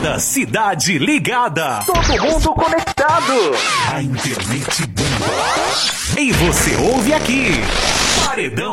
Toda cidade ligada. Todo mundo conectado. A internet bomba. E você ouve aqui. Paredão